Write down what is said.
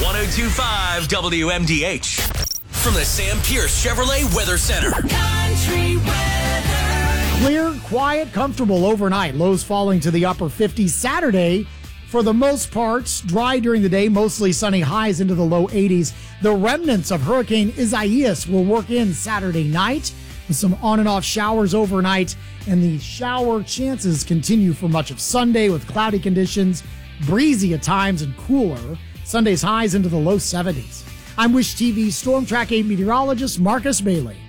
102.5 WMDH. From the Sam Pierce Chevrolet Weather Center. Country weather. Clear, quiet, comfortable overnight. Lows falling to the upper 50s Saturday. For the most part, dry during the day, mostly sunny, highs into the low 80s. The remnants of Hurricane Isaias will work in Saturday night with some on and off showers overnight. And the shower chances continue for much of Sunday with cloudy conditions, breezy at times and cooler. Sunday's highs into the low 70s. I'm Wish TV Storm Track 8 meteorologist Marcus Bailey.